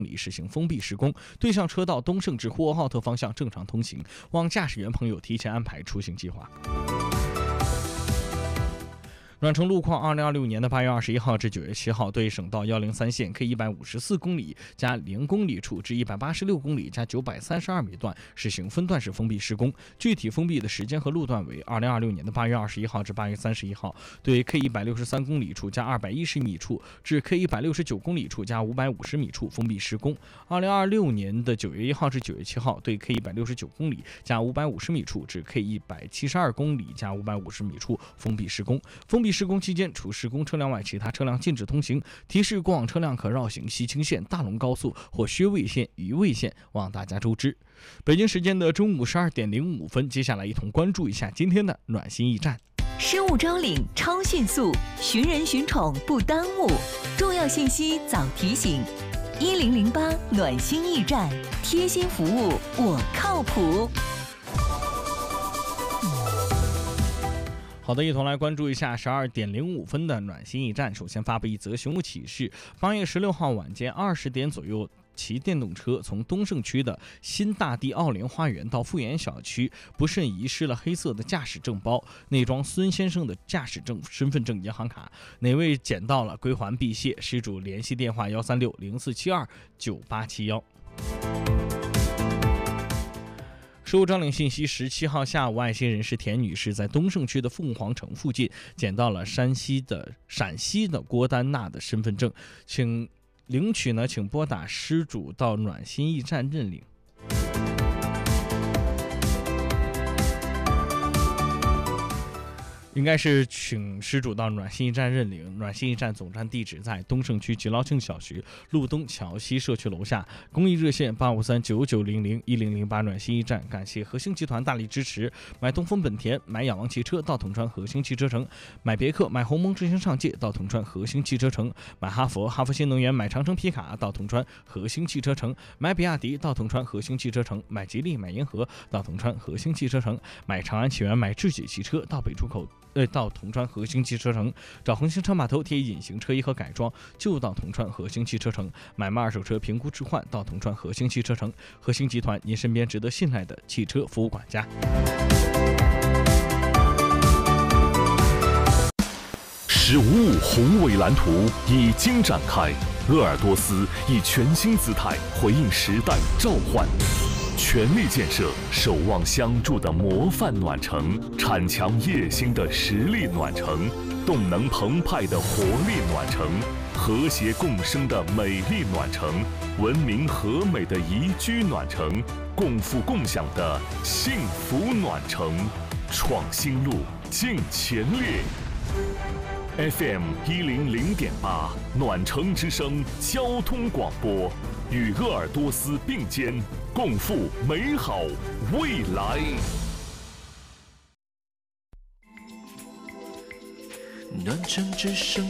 里实行封闭施工，对向车道东胜至呼和浩特方向正常通行，望驾驶员朋友提前安排出行计划。暖城路况2026年8月21号至9月7号对省道103线 K 154公里加0公里处至186公里加932米段实行分段式封闭施工，具体封闭的时间和路段为2026年8月21号至8月31号对 K 163公里处加210米处至 K 169公里处加550米处封闭施工，2026年9月1号至9月7号对 K 169公里加550米处至 K 172公里加550米处封闭施工。封闭施工期间，除施工车辆外，其他车辆禁止通行。提示过往车辆可绕行西青线、大龙高速或薛卫线、榆卫线，望大家周知。北京时间的中午12点05分，接下来一同关注一下今天的暖心驿站。 失物招领超迅速，寻人寻宠不耽误，重要信息早提醒。1008暖心驿站，贴心服务，我靠谱。 好的，一同来关注一下12点05分的暖心驿站。首先发布一则熊物启事：8月16号晚间20点左右，骑电动车从东胜区的新大地奥联花园到富源小区，不慎遗失了黑色的驾驶证包，内装孙先生的驾驶证、身份证、银行卡。哪位捡到了，归还必谢。失主联系电话136-0472-9871。失物招领信息：17号下午，爱心人士田女士在东胜区的凤凰城附近捡到了陕西的郭丹娜的身份证，请领取呢，请拨打失主到暖心驿站认领。应该是请失主到暖心驿站认领。暖心驿站总站地址在东胜区吉劳庆小学路东桥西社区楼下，公益热线85399001008。暖心驿站感谢和兴集团大力支持。买东风本田、买仰望汽车到铜川和兴汽车城，买别克、买鸿蒙智行上界到铜川和兴汽车城，买哈佛新能源、买长城皮卡到铜川和兴汽车城，买比亚迪到铜川和兴汽车城，买吉利、买银河到铜川和兴汽车城，买长安启源、买智己汽车到北出口到铜川和兴汽车城，找恒星车码头贴隐形车衣和改装就到铜川和兴汽车城，买卖二手车评估置换到铜川和兴汽车城。和兴集团，您身边值得信赖的汽车服务管家。 15五宏伟蓝图已经展开，鄂尔多斯以全新姿态回应时代召唤，全力建设守望相助的模范暖城，铲强叶兴的实力暖城，动能澎湃的活力暖城，和谐共生的美丽暖城，文明和美的宜居暖城，共富共享的幸福暖城。创新路，尽全力。FM 100.8暖城之声交通广播，与鄂尔多斯并肩，共赴美好未来。 暖城之声